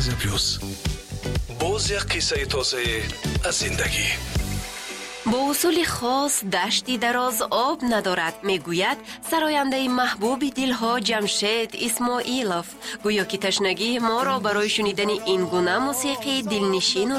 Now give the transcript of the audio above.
پلوس. باز یک قصه تازه از زندگی. با اصول خاص دشتی دراز آب ندارد میگوید سراینده محبوب دلها جمشید اسماعیلوف. گویا که تشنگی ما را برای شنیدن این گونه موسیقی دلنشین و